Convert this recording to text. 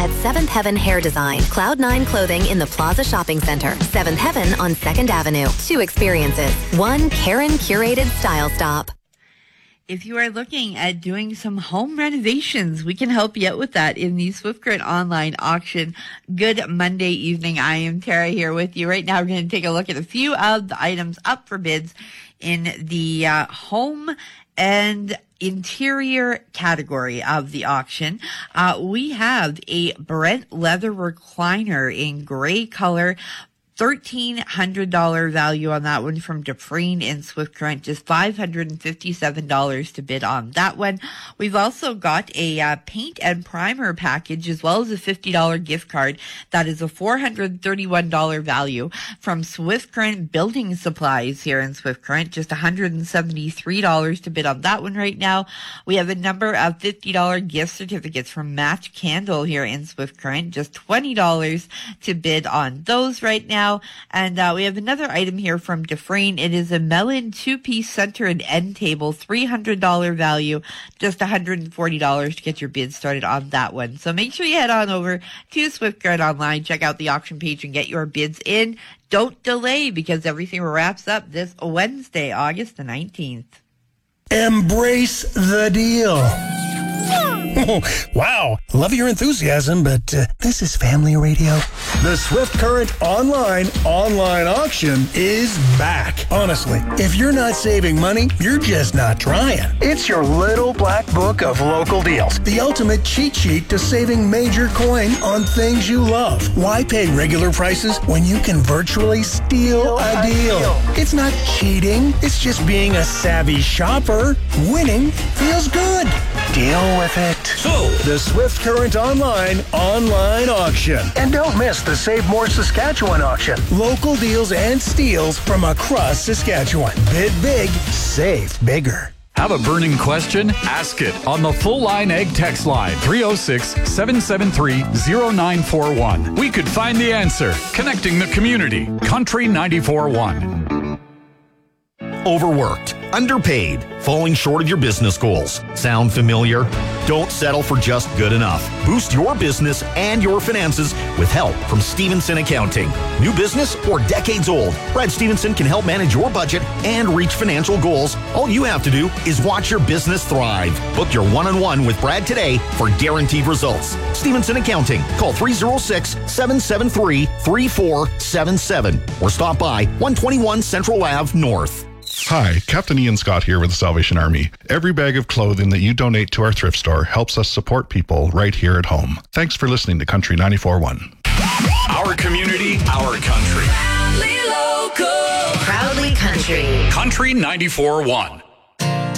at 7th Heaven Hair Design, Cloud9 Clothing in the Plaza Shopping Center, 7th Heaven on 2nd Avenue. 2 experiences, 1 Karen curated style stop. If you are looking at doing some home renovations, we can help you out with that in the Swift Current online auction. Good Monday evening. I am Tara here with you. Right now, we're going to take a look at a few of the items up for bids in the home and interior category of the auction. We have a Brent leather recliner in gray color. $1,300 value on that one from Dufresne in Swift Current, just $557 to bid on that one. We've also got a paint and primer package as well as a $50 gift card. That is a $431 value from Swift Current Building Supplies here in Swift Current, just $173 to bid on that one right now. We have a number of $50 gift certificates from Match Candle here in Swift Current, just $20 to bid on those right now. And we have another item here from Dufresne. It is a melon 2-piece center and end table, $300 value, just $140 to get your bid started on that one. So make sure you head on over to Swift Current online, check out the auction page and get your bids in. Don't delay because everything wraps up this Wednesday, August the 19th. Embrace the deal. Oh, wow. Love your enthusiasm, but this is family radio. The Swift Current online auction is back. Honestly, if you're not saving money, you're just not trying. It's your little black book of local deals. The ultimate cheat sheet to saving major coin on things you love. Why pay regular prices when you can virtually steal a deal? It's not cheating. It's just being a savvy shopper. Winning feels good. Deal with it. So, the Swift Current online auction. And don't miss the Save More Saskatchewan auction. Local deals and steals from across Saskatchewan. Bid big, save bigger. Have a burning question? Ask it on the Full Line Egg text line, 306-773-0941. We could find the answer. Connecting the community. Country 94.1. Overworked, underpaid, falling short of your business goals. Sound familiar? Don't settle for just good enough. Boost your business and your finances with help from Stevenson Accounting. New business or decades old, Brad Stevenson can help manage your budget and reach financial goals. All you have to do is watch your business thrive. Book your one-on-one with Brad today for guaranteed results. Stevenson Accounting. Call 306-773-3477 or stop by 121 Central Ave North. Hi, Captain Ian Scott here with the Salvation Army. Every bag of clothing that you donate to our thrift store helps us support people right here at home. Thanks for listening to Country 94.1. Our community, our country. Proudly local. Proudly country. Country 94.1.